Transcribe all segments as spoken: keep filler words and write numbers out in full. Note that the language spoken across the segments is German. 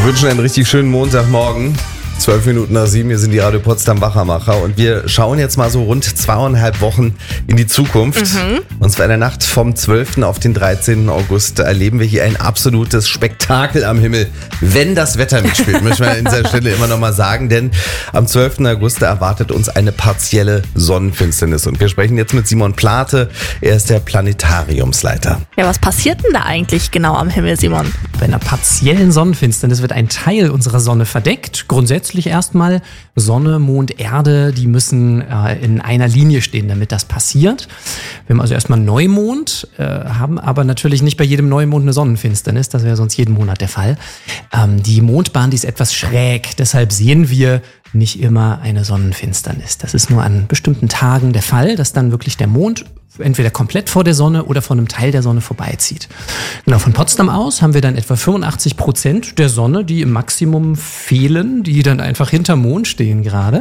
wünschen einen richtig schönen Montagmorgen. Zwölf Minuten nach sieben, hier sind die Radio Potsdam Wachermacher und wir schauen jetzt mal so rund zweieinhalb Wochen in die Zukunft. Mhm. Und zwar in der Nacht vom zwölften auf den dreizehnten August erleben wir hier ein absolutes Spektakel am Himmel, wenn das Wetter mitspielt, müssen wir an dieser Stelle immer noch mal sagen, denn am zwölften August erwartet uns eine partielle Sonnenfinsternis und wir sprechen jetzt mit Simon Plate, er ist der Planetariumsleiter. Ja, was passiert denn da eigentlich genau am Himmel, Simon? Bei einer partiellen Sonnenfinsternis wird ein Teil unserer Sonne verdeckt, grundsätzlich erstmal. Sonne, Mond, Erde, die müssen äh, in einer Linie stehen, damit das passiert. Wir haben also erstmal Neumond, äh, haben aber natürlich nicht bei jedem Neumond eine Sonnenfinsternis, das wäre sonst jeden Monat der Fall. Ähm, die Mondbahn, die ist etwas schräg, deshalb sehen wir nicht immer eine Sonnenfinsternis. Das ist nur an bestimmten Tagen der Fall, dass dann wirklich der Mond entweder komplett vor der Sonne oder von einem Teil der Sonne vorbeizieht. Genau, von Potsdam aus haben wir dann etwa fünfundachtzig Prozent der Sonne, die im Maximum fehlen, die dann einfach hinterm Mond stehen gerade.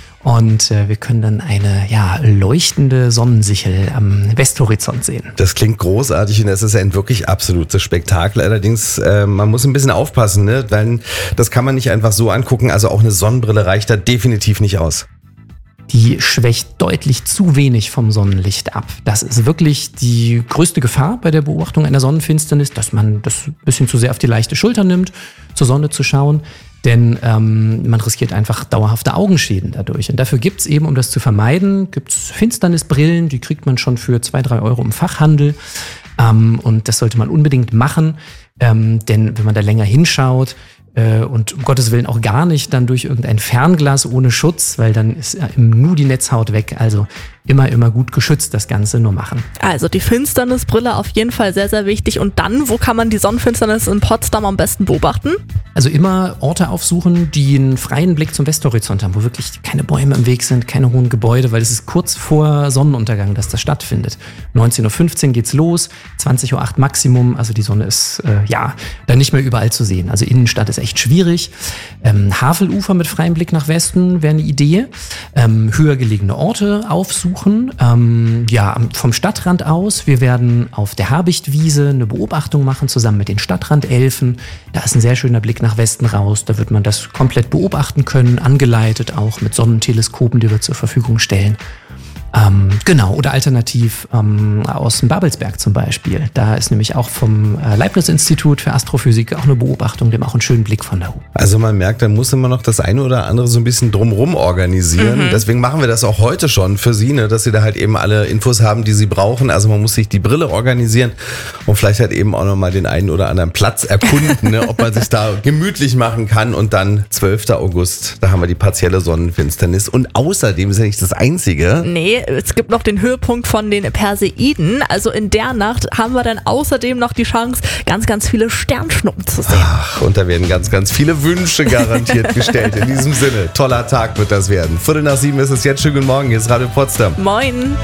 Und äh, wir können dann eine ja, leuchtende Sonnensichel am Westhorizont sehen. Das klingt großartig und es ist ein wirklich absolutes Spektakel. Allerdings, äh, man muss ein bisschen aufpassen, ne? Weil das kann man nicht einfach so angucken. Also auch eine Sonnenbrille reicht da definitiv nicht aus. Die schwächt deutlich zu wenig vom Sonnenlicht ab. Das ist wirklich die größte Gefahr bei der Beobachtung einer Sonnenfinsternis, dass man das ein bisschen zu sehr auf die leichte Schulter nimmt, zur Sonne zu schauen. Denn ähm, man riskiert einfach dauerhafte Augenschäden dadurch. Und dafür gibt's eben, um das zu vermeiden, gibt's Finsternisbrillen, die kriegt man schon für zwei, drei Euro im Fachhandel. Ähm, und das sollte man unbedingt machen, ähm, denn wenn man da länger hinschaut, und um Gottes Willen auch gar nicht dann durch irgendein Fernglas ohne Schutz, weil dann ist nur die Netzhaut weg. Also immer, immer gut geschützt das Ganze nur machen. Also die Finsternisbrille auf jeden Fall sehr, sehr wichtig. Und dann, wo kann man die Sonnenfinsternis in Potsdam am besten beobachten? Also immer Orte aufsuchen, die einen freien Blick zum Westhorizont haben, wo wirklich keine Bäume im Weg sind, keine hohen Gebäude, weil es ist kurz vor Sonnenuntergang, dass das stattfindet. neunzehn Uhr fünfzehn geht's los, zwanzig Uhr acht Maximum, also die Sonne ist äh, ja dann nicht mehr überall zu sehen. Also Innenstadt ist echt schwierig. Ähm, Havelufer mit freiem Blick nach Westen wäre eine Idee. Ähm, höher gelegene Orte aufsuchen. Ähm, ja, vom Stadtrand aus. Wir werden auf der Habichtwiese eine Beobachtung machen, zusammen mit den Stadtrandelfen. Da ist ein sehr schöner Blick nach Westen raus. Da wird man das komplett beobachten können, angeleitet auch mit Sonnenteleskopen, die wir zur Verfügung stellen. Ähm, genau, oder alternativ ähm, aus dem Babelsberg zum Beispiel. Da ist nämlich auch vom äh, Leibniz-Institut für Astrophysik auch eine Beobachtung, dem auch einen schönen Blick von da oben. Also man merkt, da muss immer noch das eine oder andere so ein bisschen drumrum organisieren. Mhm. Deswegen machen wir das auch heute schon für Sie, ne, dass Sie da halt eben alle Infos haben, die Sie brauchen. Also man muss sich die Brille organisieren und vielleicht halt eben auch nochmal den einen oder anderen Platz erkunden, ne, ob man sich da gemütlich machen kann. Und dann zwölften August, da haben wir die partielle Sonnenfinsternis. Und außerdem ist ja nicht das Einzige. Nee, es gibt noch den Höhepunkt von den Perseiden. Also in der Nacht haben wir dann außerdem noch die Chance, ganz, ganz viele Sternschnuppen zu sehen. Ach, und da werden ganz, ganz viele Wünsche garantiert gestellt. In diesem Sinne, toller Tag wird das werden. Viertel nach sieben ist es jetzt. Schönen guten Morgen, hier ist Radio Potsdam. Moin.